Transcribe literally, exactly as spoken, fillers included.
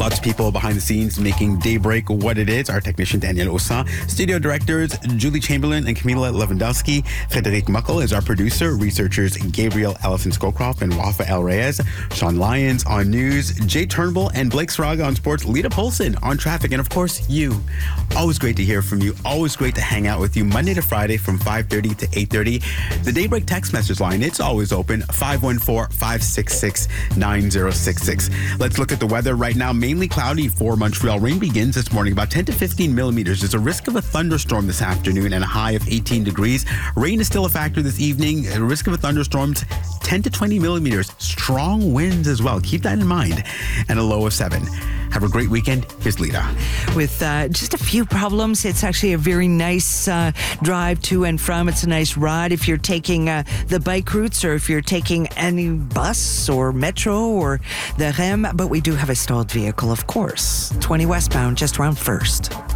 Lots of people behind the scenes making Daybreak what it is. Our technician, Daniel Osan. Studio directors, Julie Chamberlain and Camila Lewandowski. Frederic Muckle is our producer. Researchers, Gabriel Ellison Scowcroft and Rafa El Reyes. Sean Lyons on news. Jay Turnbull and Blake Sraga on sports. Lita Polson on traffic. And of course, you. Always great to hear from you. Always great to hang out with you Monday to Friday from five thirty to eight thirty. The Daybreak text message line, it's always open. five one four, five six six, nine zero six six. Let's look at the weather right now. Mainly cloudy for Montreal. Rain begins this morning about ten to fifteen millimeters. There's a risk of a thunderstorm this afternoon and a high of eighteen degrees. Rain is still a factor this evening. A risk of a thunderstorm, ten to twenty millimeters. Strong winds as well. Keep that in mind. And a low of seven. Have a great weekend. Here's Lita. With uh, just a few problems, it's actually a very nice uh, drive to and from. It's a nice ride if you're taking uh, the bike routes or if you're taking any bus or metro or the R E M. But we do have a stalled vehicle, of course. twenty westbound, just around First.